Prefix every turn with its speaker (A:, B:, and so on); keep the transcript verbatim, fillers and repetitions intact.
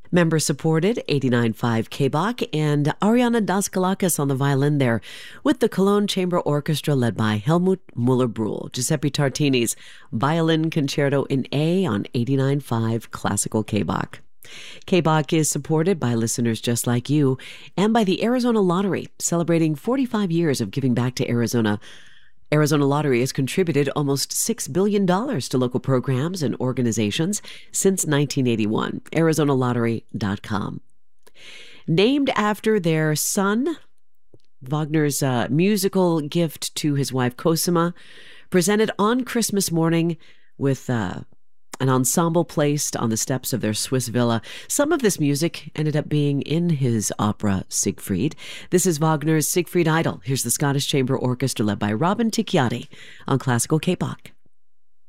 A: Member-supported eighty-nine point five K B O C and Ariana Daskalakis on the violin there with the Cologne Chamber Orchestra led by Helmut Muller-Brühl. Giuseppe Tartini's Violin Concerto in A on eighty-nine point five Classical K B O C. K B O C is supported by listeners just like you and by the Arizona Lottery, celebrating forty-five years of giving back to Arizona. Arizona Lottery has contributed almost six billion dollars to local programs and organizations since nineteen eighty-one. Arizona Lottery dot com. Named after their son, Wagner's uh, musical gift to his wife Cosima, presented on Christmas morning with uh, an ensemble placed on the steps of their Swiss villa. Some of this music ended up being in his opera Siegfried. This is Wagner's Siegfried Idol. Here's the Scottish Chamber Orchestra led by Robin Ticciati on Classical K B O C.